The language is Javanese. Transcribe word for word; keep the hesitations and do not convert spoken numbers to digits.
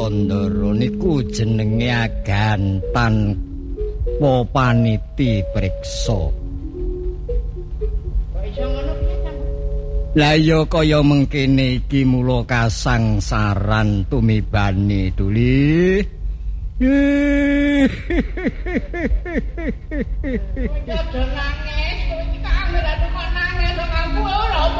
Pandara niku jenenge Agantan Popaniti Priksa. Kok iso ngono piye, Kang? Lah ya kaya mengkene iki mula kasangsaran tumibane Duli. Kowe aja nangis, kowe